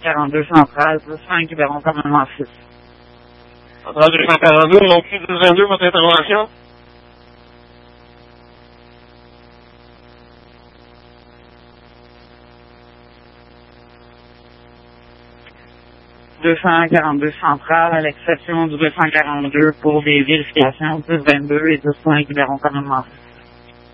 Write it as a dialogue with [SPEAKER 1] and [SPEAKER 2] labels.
[SPEAKER 1] 242 centrale, 5 Libéron commandement 6.
[SPEAKER 2] Centrale 242, non plus 222, votre intervention? «
[SPEAKER 1] 242 centrale, à l'exception du 242 pour des vérifications 10-22 et 10-5 Libéron commandement 6.